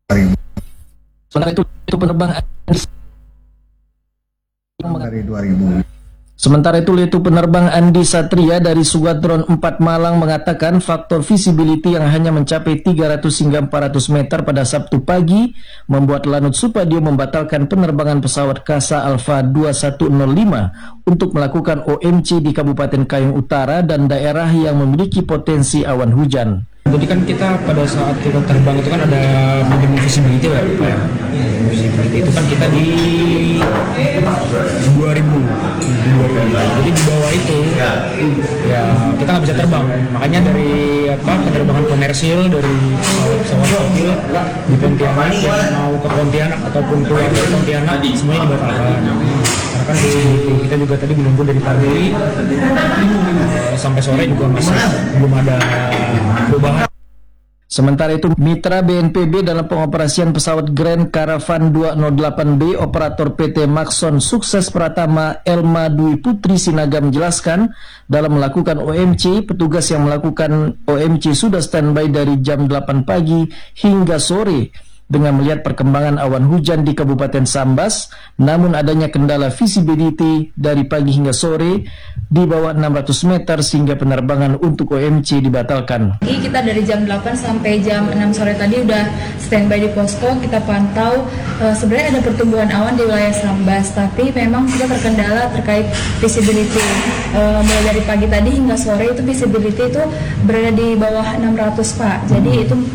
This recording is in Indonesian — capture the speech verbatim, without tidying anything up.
Sementara itu, itu penerbang dari dua ribu. Sementara itu, Letu Penerbang Andi Satria dari Sugadron empat Malang mengatakan faktor visibility yang hanya mencapai tiga ratus hingga empat ratus meter pada Sabtu pagi membuat Lanut Supadio membatalkan penerbangan pesawat Kasa Alfa dua satu nol lima untuk melakukan O M C di Kabupaten Kayong Utara dan daerah yang memiliki potensi awan hujan. Jadi kan kita pada saat kita terbang itu kan ada minimum visibility lah, ya. Visibility itu kan kita di dua ribu. Jadi di bawah itu ya kita nggak bisa terbang. Makanya dari apa penerbangan komersil dari pesawat kecil di Pontianak yang mau ke Pontianak ataupun keluar dari Pontianak semuanya dibatalkan. Karena kan di, kita juga tadi menunggu dari pagi sampai sore juga masih belum ada perubahan. Sementara itu, mitra B N P B dalam pengoperasian pesawat Grand Caravan dua nol delapan B, operator P T Maxon Sukses Pratama Elma Dwi Putri Sinaga menjelaskan, dalam melakukan O M C, petugas yang melakukan O M C sudah standby dari jam delapan pagi hingga sore dengan melihat perkembangan awan hujan di Kabupaten Sambas, namun adanya kendala visibility dari pagi hingga sore di bawah enam ratus meter sehingga penerbangan untuk O M C dibatalkan. Jadi kita dari jam delapan sampai jam enam sore tadi udah standby di posko, kita pantau e, sebenarnya ada pertumbuhan awan di wilayah Sambas, tapi memang kita terkendala terkait visibility. E, mulai dari pagi tadi hingga sore itu visibility itu berada di bawah enam ratus Pak. Jadi itu